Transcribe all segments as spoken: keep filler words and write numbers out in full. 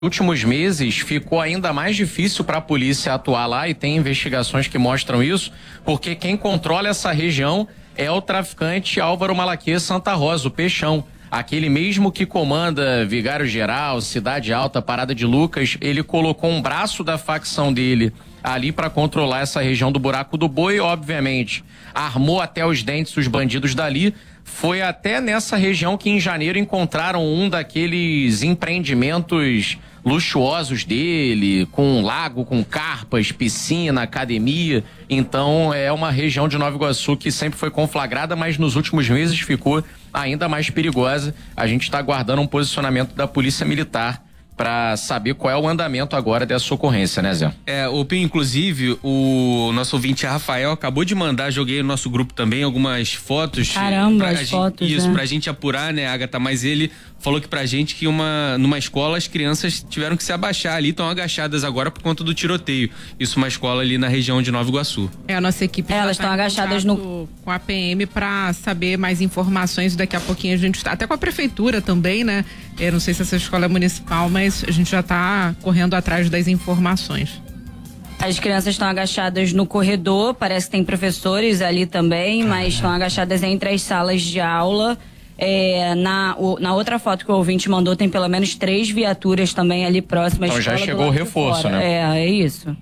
últimos meses ficou ainda mais difícil para a polícia atuar lá, e tem investigações que mostram isso, porque quem controla essa região é o traficante Álvaro Malaquias Santa Rosa, o Peixão. Aquele mesmo que comanda Vigário Geral, Cidade Alta, Parada de Lucas. Ele colocou um braço da facção dele ali para controlar essa região do Buraco do Boi, obviamente. Armou até os dentes os bandidos dali. Foi até nessa região que em janeiro encontraram um daqueles empreendimentos luxuosos dele, com um lago, com carpas, piscina, academia. Então é uma região de Nova Iguaçu que sempre foi conflagrada, mas nos últimos meses ficou ainda mais perigosa. A gente está aguardando um posicionamento da Polícia Militar para saber qual é o andamento agora dessa ocorrência, né, Zé? É, o Pim, inclusive, o nosso ouvinte Rafael acabou de mandar, joguei no nosso grupo também algumas fotos. Caramba, as gente, fotos, Isso, né? pra gente apurar, né, Agatha, mas ele falou que pra gente que uma, numa escola as crianças tiveram que se abaixar ali, estão agachadas agora por conta do tiroteio. Isso uma escola ali na região de Nova Iguaçu. É, a nossa equipe é, elas tá estão agachadas no com a P M para saber mais informações. Daqui a pouquinho a gente está até com a prefeitura também, né? Eu não sei se essa escola é municipal, mas a gente já está correndo atrás das informações. As crianças estão agachadas no corredor, parece que tem professores ali também, mas estão agachadas entre as salas de aula. É, na, o, na outra foto que o ouvinte mandou, tem pelo menos três viaturas também ali próximas. Então já chegou o reforço, né? É, é isso.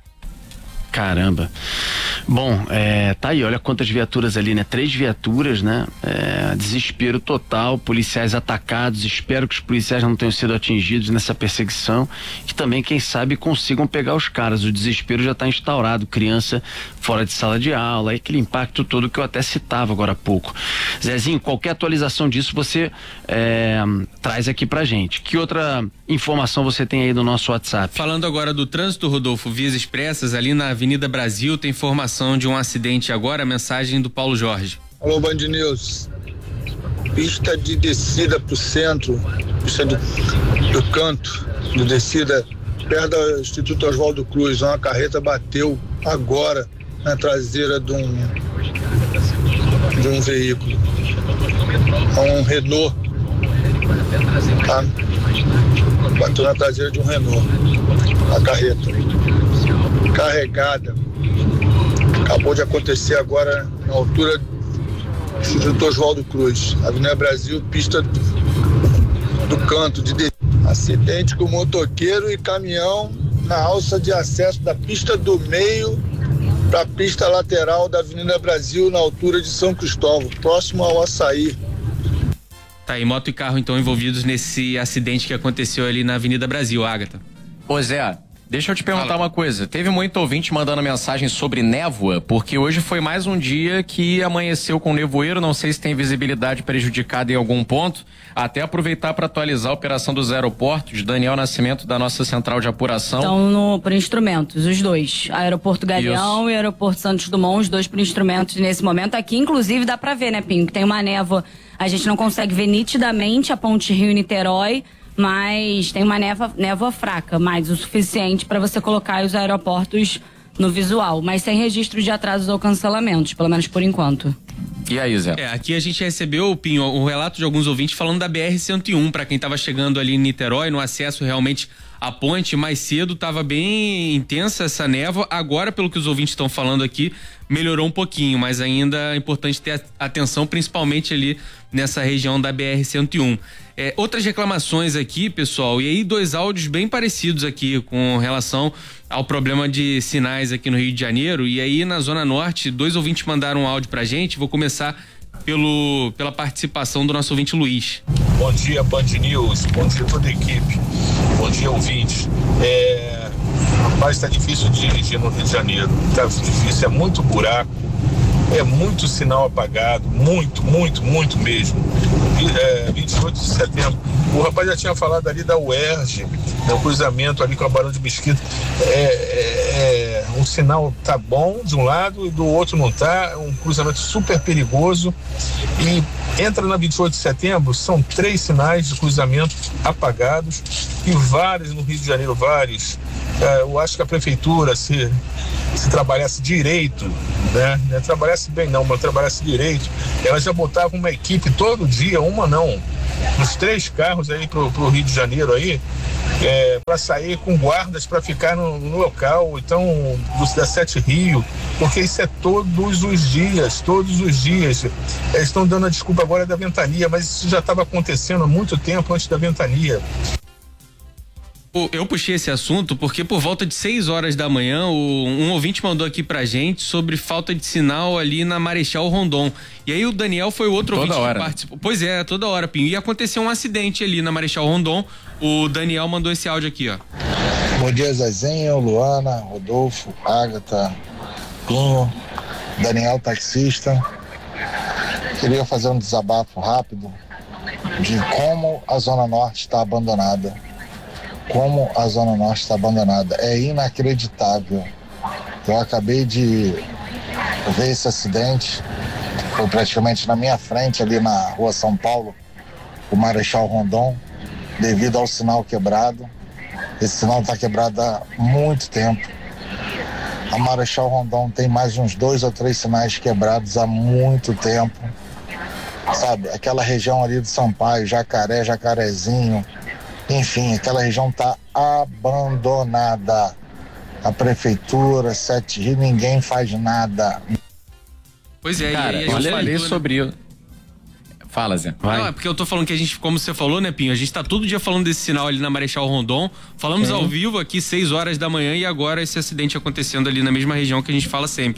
Caramba. Bom, é, tá aí, olha quantas viaturas ali, né? Três viaturas, né? É, desespero total, policiais atacados. Espero que os policiais não tenham sido atingidos nessa perseguição, que também, quem sabe, consigam pegar os caras. O desespero já está instaurado, criança fora de sala de aula, e aquele impacto todo que eu até citava agora há pouco. Zezinho, qualquer atualização disso você é, traz aqui pra gente. Que outra informação você tem aí no nosso WhatsApp? Falando agora do trânsito, Rodolfo, vias expressas ali na Avenida Brasil, tem informação de um acidente agora, mensagem do Paulo Jorge. Alô, Band News. Pista de descida pro centro, pista do, do canto de descida, perto do Instituto Oswaldo Cruz. Uma carreta bateu agora na traseira de um, de um veículo. Um Renault. Tá? Bateu na traseira de um Renault. A carreta. Carregada. Acabou de acontecer agora na altura do Instituto Oswaldo Cruz, Avenida Brasil, pista do, do canto de descida. Acidente com motoqueiro e caminhão na alça de acesso da pista do meio para a pista lateral da Avenida Brasil, na altura de São Cristóvão, próximo ao Açaí. Tá aí, moto e carro então envolvidos nesse acidente que aconteceu ali na Avenida Brasil, Agatha. Ô Zé, deixa eu te perguntar Fala. uma coisa. Teve muito ouvinte mandando mensagem sobre névoa, porque hoje foi mais um dia que amanheceu com nevoeiro. Não sei se tem visibilidade prejudicada em algum ponto. Até aproveitar para atualizar a operação dos aeroportos. Daniel Nascimento, da nossa central de apuração. Então, no, por instrumentos, os dois. Aeroporto Galeão Isso. e Aeroporto Santos Dumont, os dois por instrumentos nesse momento. Aqui, inclusive, dá para ver, né, Pinho? Que tem uma névoa. A gente não consegue ver nitidamente a Ponte Rio-Niterói, mas tem uma névoa, névoa fraca, mas o suficiente para você colocar os aeroportos no visual, mas sem registro de atrasos ou cancelamentos, pelo menos por enquanto. E aí, Zé? É, aqui a gente recebeu, Pinho, o relato de alguns ouvintes falando da B R cento e um, para quem estava chegando ali em Niterói, no acesso realmente à ponte, mais cedo estava bem intensa essa névoa. Agora, pelo que os ouvintes estão falando aqui, melhorou um pouquinho, mas ainda é importante ter atenção, principalmente ali nessa região da B R cento e um. É, outras reclamações aqui, pessoal, e aí dois áudios bem parecidos aqui com relação ao problema de sinais aqui no Rio de Janeiro. E aí na Zona Norte, dois ouvintes mandaram um áudio pra gente. Vou começar pelo, pela participação do nosso ouvinte Luiz. Bom dia, Band News, bom dia toda a equipe, bom dia, ouvintes. É, rapaz, tá difícil de dirigir no Rio de Janeiro, tá difícil, é muito buraco, é muito sinal apagado, muito, muito, muito mesmo. É, vinte e oito de setembro, o rapaz já tinha falado ali da U E R J, no cruzamento ali com a Barão de Mesquita. É, é, é, o sinal tá bom de um lado e do outro não tá, é um cruzamento super perigoso. E entra na vinte e oito de setembro, são três sinais de cruzamento apagados e vários no Rio de Janeiro, vários. É, eu acho que a prefeitura, se, se trabalhasse direito, né, não trabalhasse bem não, mas trabalhasse direito, ela já botava uma equipe todo dia, uma não, nos três carros aí pro, pro Rio de Janeiro aí, é, para sair com guardas para ficar no, no local, então, do, da Sete Rio, porque isso é todos os dias, todos os dias. Eles estão dando a desculpa agora da ventania, mas isso já estava acontecendo há muito tempo antes da ventania. Eu puxei esse assunto porque por volta de seis horas da manhã, o, um ouvinte mandou aqui pra gente sobre falta de sinal ali na Marechal Rondon. E aí o Daniel foi o outro toda ouvinte hora. que participou. Pois é, toda hora, Pinho. E aconteceu um acidente ali na Marechal Rondon. O Daniel mandou esse áudio aqui, ó. Bom dia, Zezinho, Luana, Rodolfo, Ágata, Pinho, Daniel, taxista. Queria fazer um desabafo rápido de como a Zona Norte está abandonada. Como a Zona Norte está abandonada. É inacreditável. Eu acabei de ver esse acidente, foi praticamente na minha frente, ali na Rua São Paulo, o Marechal Rondon, devido ao sinal quebrado. Esse sinal está quebrado há muito tempo. A Marechal Rondon tem mais uns dois ou três sinais quebrados há muito tempo. Sabe, aquela região ali do Sampaio, Jacaré, Jacarezinho, enfim, aquela região está abandonada. A prefeitura, Sete Rio, ninguém faz nada. Pois é, cara, e aí eu a gente falei falou, sobre... Né? Fala, Zé. Vai. Não, é porque eu tô falando que a gente, como você falou, né, Pinho? A gente tá todo dia falando desse sinal ali na Marechal Rondon. Falamos Sim. ao vivo aqui, seis horas da manhã, e agora esse acidente acontecendo ali na mesma região que a gente fala sempre.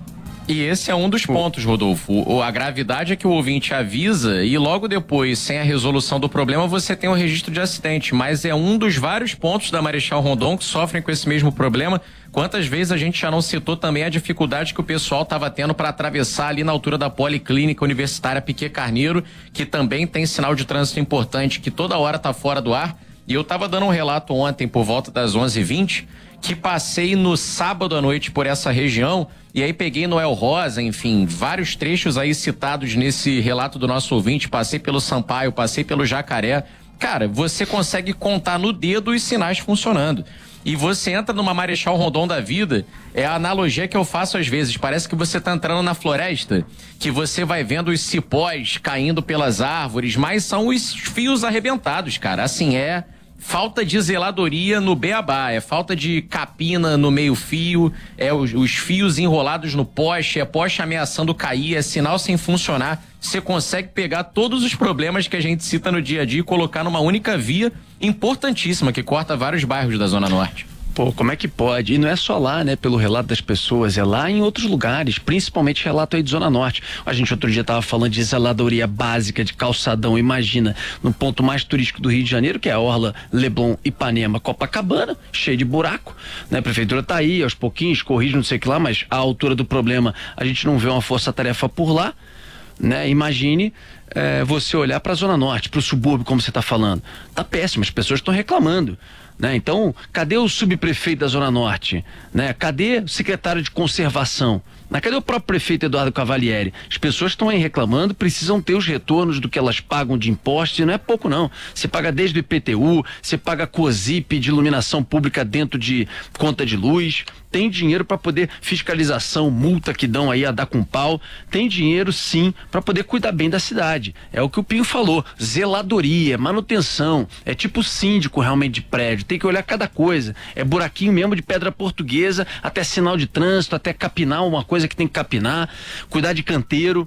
E esse é um dos pontos, Rodolfo. A gravidade é que o ouvinte avisa e logo depois, sem a resolução do problema, você tem um registro de acidente. Mas é um dos vários pontos da Marechal Rondon que sofrem com esse mesmo problema. Quantas vezes a gente já não citou também a dificuldade que o pessoal estava tendo para atravessar ali na altura da Policlínica Universitária Piquet Carneiro, que também tem sinal de trânsito importante, que toda hora está fora do ar. E eu estava dando um relato ontem, por volta das onze e vinte, que passei no sábado à noite por essa região, e aí peguei Noel Rosa, enfim, vários trechos aí citados nesse relato do nosso ouvinte. Passei pelo Sampaio, passei pelo Jacaré. Cara, você consegue contar no dedo os sinais funcionando. E você entra numa Marechal Rondon da vida, é a analogia que eu faço às vezes, parece que você tá entrando na floresta, que você vai vendo os cipós caindo pelas árvores, mas são os fios arrebentados, cara. Assim, é falta de zeladoria no beabá, é falta de capina no meio fio, é os, os fios enrolados no poste, é poste ameaçando cair, é sinal sem funcionar. Você consegue pegar todos os problemas que a gente cita no dia a dia e colocar numa única via importantíssima que corta vários bairros da Zona Norte. Pô, como é que pode? E não é só lá, né, pelo relato das pessoas, é lá em outros lugares, principalmente relato aí de Zona Norte. A gente outro dia tava falando de zeladoria básica, de calçadão, imagina, no ponto mais turístico do Rio de Janeiro, que é a Orla, Leblon, Ipanema, Copacabana, cheio de buraco, né? A prefeitura tá aí, aos pouquinhos, corrige não sei o que lá, mas a altura do problema, a gente não vê uma força-tarefa por lá, né? Imagine é, você olhar para a Zona Norte, para o subúrbio, como você está falando. Tá péssimo, as pessoas estão reclamando, né? Então, cadê o subprefeito da Zona Norte? Né? Cadê o secretário de conservação? Né? Cadê o próprio prefeito Eduardo Cavalieri? As pessoas estão aí reclamando, precisam ter os retornos do que elas pagam de impostos, e não é pouco não. Você paga desde o I P T U, você paga COSIP de iluminação pública dentro de conta de luz, tem dinheiro para poder fiscalização, multa que dão aí a dar com pau, tem dinheiro sim para poder cuidar bem da cidade. É o que o Pinho falou, zeladoria, manutenção, é tipo síndico realmente de prédio, tem que olhar cada coisa, é buraquinho mesmo de pedra portuguesa, até sinal de trânsito, até capinar uma coisa que tem que capinar, cuidar de canteiro,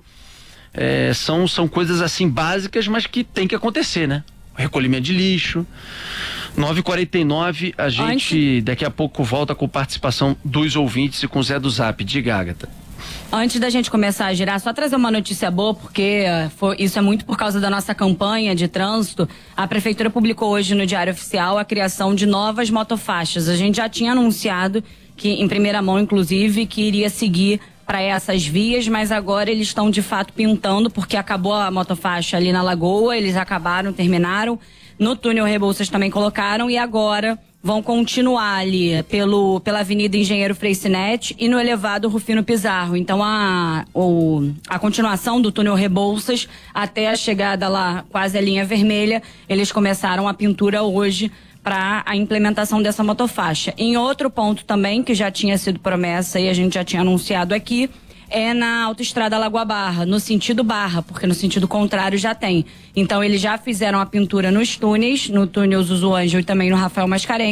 é, são, são coisas assim básicas, mas que tem que acontecer, né? Recolhimento de lixo. nove e quarenta e nove, a gente Antes... daqui a pouco volta com participação dos ouvintes e com o Zé do Zap. Diga, Ágata. Antes da gente começar a girar, só trazer uma notícia boa, porque foi, isso é muito por causa da nossa campanha de trânsito. A Prefeitura publicou hoje no Diário Oficial a criação de novas motofaixas. A gente já tinha anunciado, que em primeira mão inclusive, que iria seguir para essas vias, mas agora eles estão de fato pintando, porque acabou a motofaixa ali na Lagoa, eles acabaram, terminaram. No túnel Rebouças também colocaram e agora vão continuar ali pelo, pela Avenida Engenheiro Freycinet e no elevado Rufino Pizarro. Então a, o, a continuação do túnel Rebouças até a chegada lá quase a linha vermelha, eles começaram a pintura hoje para a implementação dessa motofaixa. Em outro ponto também, que já tinha sido promessa e a gente já tinha anunciado aqui, é na autoestrada Lagoa Barra, no sentido Barra, porque no sentido contrário já tem. Então eles já fizeram a pintura nos túneis, no túnel Zuzu Ângelo e também no Rafael Mascarenhas.